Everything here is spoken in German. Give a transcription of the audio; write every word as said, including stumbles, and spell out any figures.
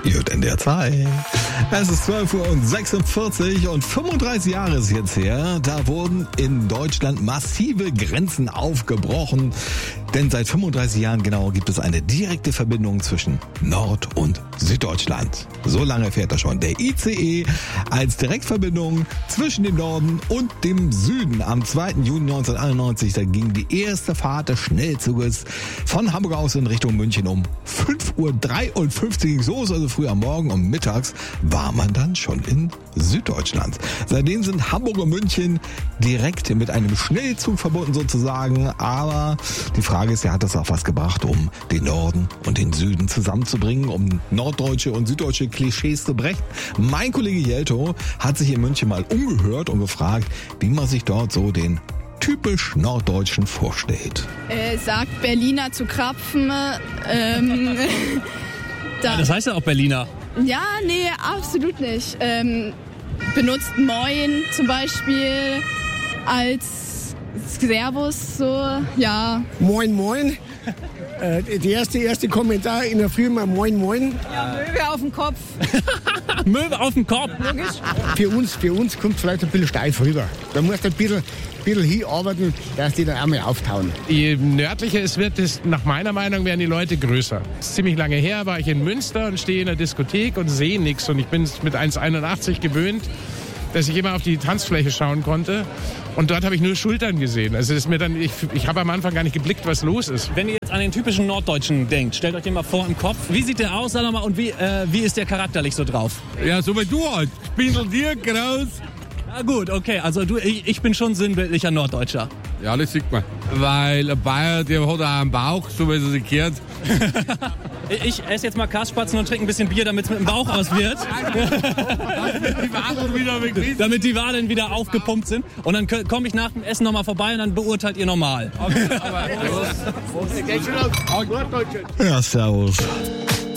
Gut in der Zeit. Es ist zwölf Uhr sechsundvierzig und fünfunddreißig Jahre ist jetzt her. Da wurden in Deutschland massive Grenzen aufgebrochen. Denn seit fünfunddreißig Jahren genau gibt es eine direkte Verbindung zwischen Nord- und Süddeutschland. So lange fährt er schon. Der I C E als Direktverbindung zwischen dem Norden und dem Süden. Am zweiten Juni neunzehnhunderteinundneunzig, da ging die erste Fahrt des Schnellzuges von Hamburg aus in Richtung München um fünf Uhr dreiundfünfzig ging es los, also früh am Morgen, und mittags war man dann schon in Süddeutschland. Seitdem sind Hamburg und München direkt mit einem Schnellzug verbunden sozusagen, aber die Frage ist ja, hat das auch was gebracht, um den Norden und den Süden zusammenzubringen, um norddeutsche und süddeutsche Klischees zu brechen? Mein Kollege Jelto hat sich in München mal umgehört und gefragt, wie man sich dort so den typisch Norddeutschen vorstellt. Äh, sagt Berliner zu Krapfen. Ähm, da, ja, das heißt ja auch Berliner. Ja, nee, absolut nicht. Ähm, benutzt Moin zum Beispiel als Servus, so, ja. Moin, moin. Äh, der erste, erste Kommentar in der Früh mal Moin, moin. Ja, Möwe auf dem Kopf. Möwe auf dem Kopf. Für uns, für uns kommt vielleicht ein bisschen steif rüber. Da musst du ein bisschen, bisschen hinarbeiten, dass die dann einmal auftauen. Je nördlicher es wird, ist, nach meiner Meinung, werden die Leute größer. Ziemlich lange her war ich in Münster und stehe in der Diskothek und sehe nichts. Und ich bin mit eins Komma einundachtzig gewöhnt, dass ich immer auf die Tanzfläche schauen konnte. Und dort habe ich nur Schultern gesehen. Also ist mir dann, ich, ich habe am Anfang gar nicht geblickt, was los ist. Wenn ihr jetzt an den typischen Norddeutschen denkt, stellt euch den mal vor im Kopf. Wie sieht der aus, sag doch mal, und wie, äh, wie ist der charakterlich so drauf? Ja, so wie du halt. Spindeldier, groß. Ja gut, okay, also du, ich, ich bin schon sinnbildlicher Norddeutscher. Ja, das sieht man. Weil ein Bayer, der hat auch einen Bauch, so wie es sich gehört. Ich esse jetzt mal Kassspatzen und trinke ein bisschen Bier, damit es mit dem Bauch aus wird. Damit die Wadeln wieder aufgepumpt sind. Und dann komme ich nach dem Essen nochmal vorbei und dann beurteilt ihr normal. Ja, servus.